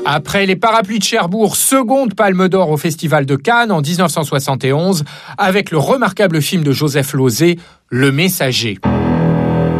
Après les Parapluies de Cherbourg, seconde Palme d'Or au Festival de Cannes en 1971, avec le remarquable film de Joseph Losey, Le Messager.